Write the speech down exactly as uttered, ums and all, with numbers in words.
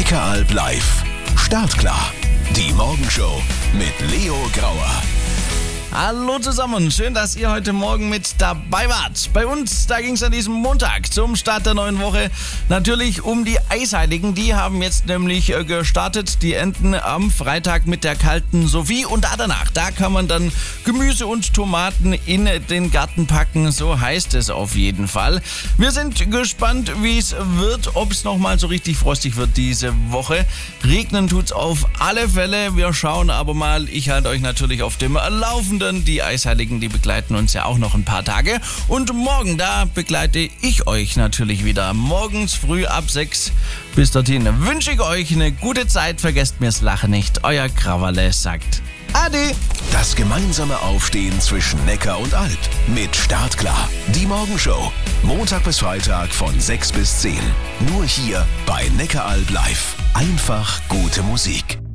Neckaralb live. Startklar. Die Morgenshow mit Leo Grauer. Hallo zusammen, schön, dass ihr heute Morgen mit dabei wart. Bei uns, da ging es an diesem Montag zum Start der neuen Woche natürlich um die Eisheiligen. Die haben jetzt nämlich äh, gestartet, die enden am Freitag mit der kalten Sophie. Und da danach, da kann man dann Gemüse und Tomaten in den Garten packen, so heißt es auf jeden Fall. Wir sind gespannt, wie es wird, ob es nochmal so richtig frostig wird diese Woche. Regnen tut's auf alle Fälle, wir schauen aber mal. Ich halte euch natürlich auf dem Laufenden. Die Eisheiligen, die begleiten uns ja auch noch ein paar Tage. Und morgen, da begleite ich euch natürlich wieder. Morgens früh ab sechs. Bis dorthin wünsche ich euch eine gute Zeit. Vergesst mir's Lachen nicht. Euer Krawalle sagt Ade. Das gemeinsame Aufstehen zwischen Neckar und Alb. Mit Startklar. Die Morgenshow. Montag bis Freitag von sechs bis zehn. Nur hier bei Neckaralb live. Einfach gute Musik.